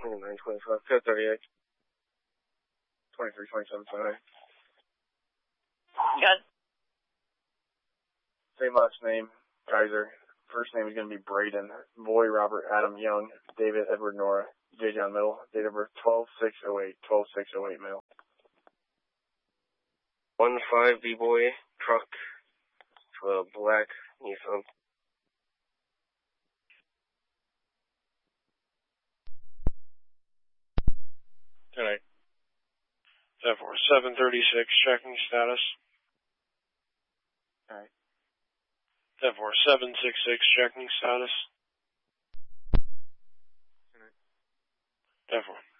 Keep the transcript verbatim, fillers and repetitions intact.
nine twenty-five, code thirty-eight. twenty-three twenty-seven, sorry. Good. Same last name, Kaiser. First name is going to be Braden. Boy, Robert, Adam, Young, David, Edward, Nora, J. John, middle. Date of birth, twelve six oh eight, twelve six oh eight, male. one five B-boy, truck, to a black Nissan. Tonight. ten four, seven thirty-six, checking status. Alright. ten four, seven sixty-six, checking status. Tonight. ten four.